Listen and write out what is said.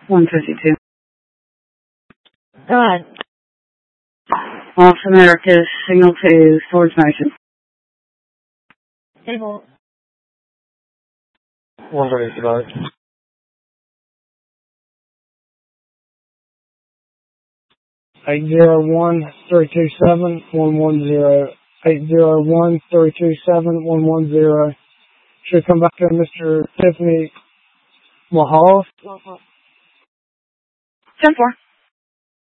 152. Go ahead. Off America's signal to Swords Motion. Table. 135. 801-327-110. 801-327-110. Should come back to Mr. Tiffany Mahal. 10-4.